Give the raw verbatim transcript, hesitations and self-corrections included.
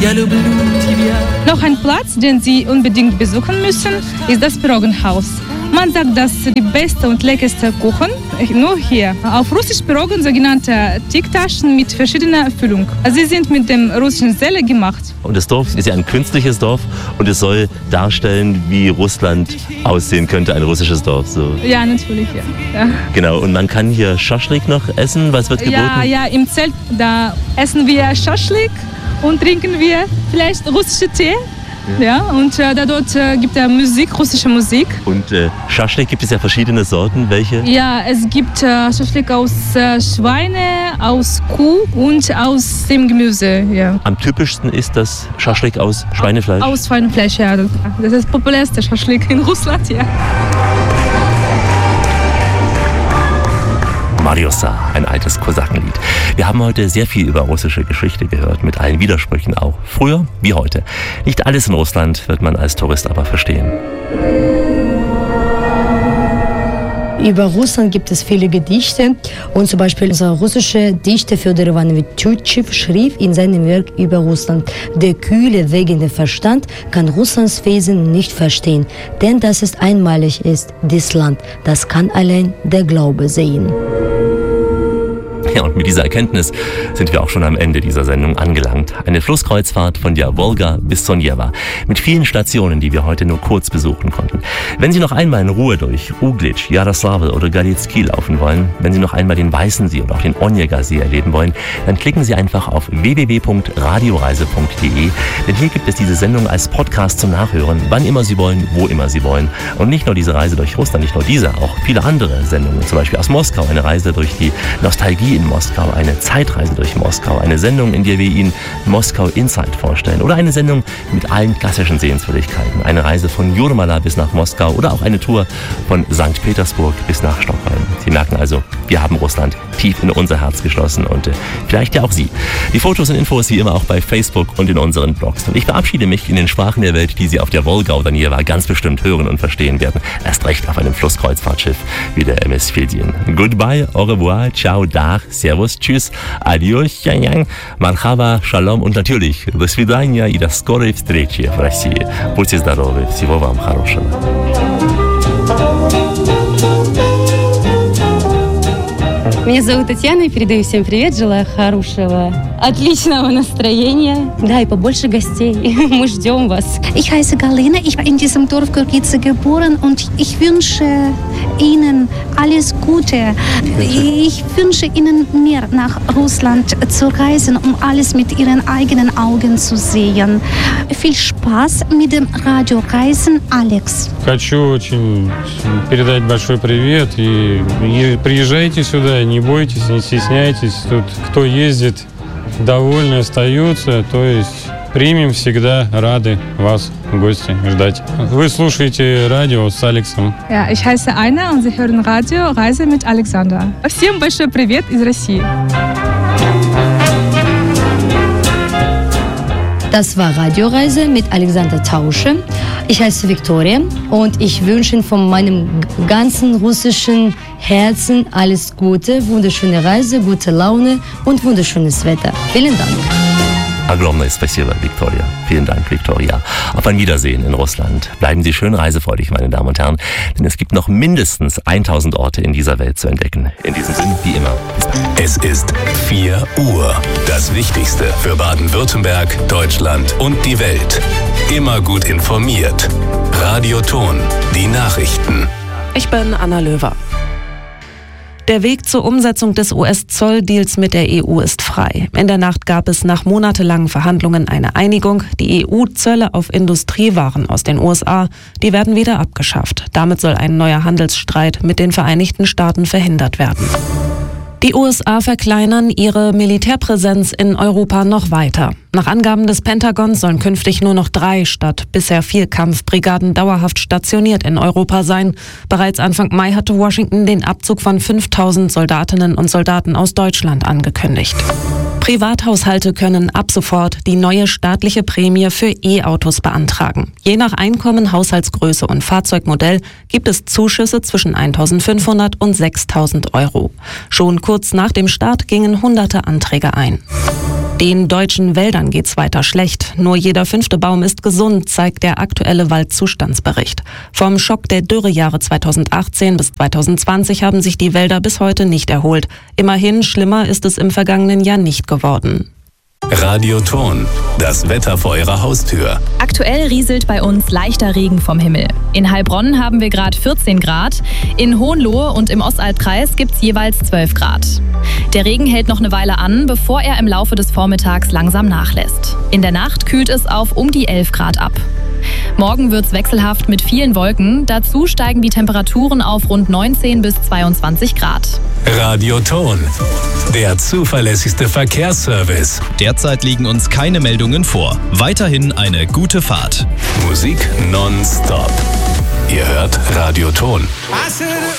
Noch ein Platz, den Sie unbedingt besuchen müssen, ist das Pirogenhaus. Man sagt, dass die beste und leckerste Kuchen nur hier. Auf Russisch Pirogen sogenannte Tiktaschen mit verschiedener Füllung. Sie sind mit dem russischen Selle gemacht. Und das Dorf ist ja ein künstliches Dorf und es soll darstellen, wie Russland aussehen könnte, ein russisches Dorf. So. Ja, natürlich, ja. ja. Genau, und man kann hier Schaschlik noch essen. Was wird geboten? Ja, ja, im Zelt, da essen wir Schaschlik und trinken wir vielleicht russische Tee. Ja, und äh, da dort äh, gibt es Musik, russische Musik. Und äh, Schaschlik gibt es ja verschiedene Sorten. Welche? Ja, es gibt äh, Schaschlik aus äh, Schweine, aus Kuh und aus dem Gemüse. Ja. Am typischsten ist das Schaschlik aus Schweinefleisch? Aus Schweinefleisch, ja. Das ist das populärste Schaschlik in Russland, ja. Mariosa, ein altes Kosakenlied. Wir haben heute sehr viel über russische Geschichte gehört, mit allen Widersprüchen auch. Früher wie heute. Nicht alles in Russland wird man als Tourist aber verstehen. Über Russland gibt es viele Gedichte und zum Beispiel unser russischer Dichter Fjodor Ivanovich Tютchev schrieb in seinem Werk über Russland: Der kühle, wägende Verstand kann Russlands Wesen nicht verstehen, denn dass es einmalig ist, dies Land, das kann allein der Glaube sehen. Ja, und mit dieser Erkenntnis sind wir auch schon am Ende dieser Sendung angelangt. Eine Flusskreuzfahrt von der Wolga bis Sonjewa mit vielen Stationen, die wir heute nur kurz besuchen konnten. Wenn Sie noch einmal in Ruhe durch Uglitsch, Jaroslavl oder Galitski laufen wollen, wenn Sie noch einmal den Weißensee oder auch den Onega-See erleben wollen, dann klicken Sie einfach auf w w w punkt radioreise punkt d e, denn hier gibt es diese Sendung als Podcast zum Nachhören, wann immer Sie wollen, wo immer Sie wollen. Und nicht nur diese Reise durch Russland, nicht nur diese, auch viele andere Sendungen, zum Beispiel aus Moskau, eine Reise durch die Nostalgie in Moskau, eine Zeitreise durch Moskau, eine Sendung, in der wir Ihnen Moskau Insight vorstellen oder eine Sendung mit allen klassischen Sehenswürdigkeiten, eine Reise von Jurmala bis nach Moskau oder auch eine Tour von Sankt Petersburg bis nach Stockholm. Sie merken also, wir haben Russland tief in unser Herz geschlossen und äh, vielleicht ja auch Sie. Die Fotos und Infos wie immer auch bei Facebook und in unseren Blogs. Und ich verabschiede mich in den Sprachen der Welt, die Sie auf der Wolga oder Neva ganz bestimmt hören und verstehen werden. Erst recht auf einem Flusskreuzfahrtschiff wie der M S Fedjen. Goodbye, au revoir, ciao, dar, servus, tschüss, adios, marhaba, shalom und natürlich до свидания и до скорой встречи в России. Будьте здоровы, всего вам хорошего. Меня зовут Татьяна, и передаю всем привет, желаю хорошего, отличного настроения. Да, и побольше гостей. Мы ждем вас. Ich heiße Galina, ich bin in diesem Dorf Gorgice geboren und ich wünsche Ihnen alles Gute. Ich wünsche Ihnen mehr nach Russland zu reisen, um alles mit Ihren eigenen Augen zu sehen. Viel Spaß mit dem Radioreisen, Alex. Хочу очень передать большой привет и, и приезжайте сюда, не бойтесь, не стесняйтесь. Тут кто ездит, довольны остаются, то есть примем всегда, рады вас в гости ждать. Вы слушаете радио с Алексом. Ja, ich heiße Aina und Sie hören Radio Reise mit Alexander. Всем большой привет из России. Das war Radioreise mit Alexander Tausche. Ich heiße Viktoria und ich wünsche von meinem ganzen russischen Herzen alles Gute, wunderschöne Reise, gute Laune und wunderschönes Wetter. Vielen Dank. Огромное спасибо, Viktoria. Vielen Dank, Viktoria. Auf ein Wiedersehen in Russland. Bleiben Sie schön reisefreudig, meine Damen und Herren, denn es gibt noch mindestens tausend Orte in dieser Welt zu entdecken. In diesem Sinn, wie immer, bis bald. Es ist vier Uhr. Das Wichtigste für Baden-Württemberg, Deutschland und die Welt. Immer gut informiert. Radio Ton, die Nachrichten. Ich bin Anna Löwer. Der Weg zur Umsetzung des U S-Zolldeals mit der E U ist frei. In der Nacht gab es nach monatelangen Verhandlungen eine Einigung. Die E U-Zölle auf Industriewaren aus den U S A, die werden wieder abgeschafft. Damit soll ein neuer Handelsstreit mit den Vereinigten Staaten verhindert werden. Die U S A verkleinern ihre Militärpräsenz in Europa noch weiter. Nach Angaben des Pentagons sollen künftig nur noch drei statt bisher vier Kampfbrigaden dauerhaft stationiert in Europa sein. Bereits Anfang Mai hatte Washington den Abzug von fünftausend Soldatinnen und Soldaten aus Deutschland angekündigt. Privathaushalte können ab sofort die neue staatliche Prämie für E-Autos beantragen. Je nach Einkommen, Haushaltsgröße und Fahrzeugmodell gibt es Zuschüsse zwischen eintausendfünfhundert und sechstausend Euro. Schon kurz nach dem Start gingen hunderte Anträge ein. Den deutschen Wäldern geht's weiter schlecht. Nur jeder fünfte Baum ist gesund, zeigt der aktuelle Waldzustandsbericht. Vom Schock der Dürrejahre zweitausendachtzehn bis zweitausendzwanzig haben sich die Wälder bis heute nicht erholt. Immerhin, schlimmer ist es im vergangenen Jahr nicht geworden. Radio Ton, das Wetter vor Ihrer Haustür. Aktuell rieselt bei uns leichter Regen vom Himmel. In Heilbronn haben wir gerade vierzehn Grad, in Hohenlohe und im Ostalbkreis gibt's jeweils zwölf Grad. Der Regen hält noch eine Weile an, bevor er im Laufe des Vormittags langsam nachlässt. In der Nacht kühlt es auf um die elf Grad ab. Morgen wird's wechselhaft mit vielen Wolken. Dazu steigen die Temperaturen auf rund neunzehn bis zweiundzwanzig Grad. Radio Ton, der zuverlässigste Verkehrsservice. Derzeit liegen uns keine Meldungen vor. Weiterhin eine gute Fahrt. Musik nonstop. Ihr hört Radio Ton.